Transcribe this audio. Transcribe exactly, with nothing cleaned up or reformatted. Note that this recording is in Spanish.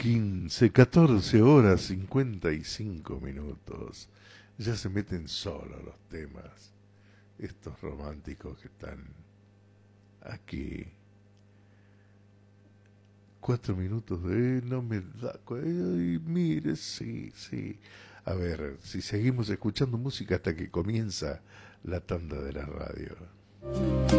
quince, catorce horas cincuenta y cinco minutos. Ya se meten solos los temas, estos románticos que están aquí. Cuatro minutos de... No me da... Ay, mire, sí, sí. A ver, si seguimos escuchando música hasta que comienza la tanda de la radio.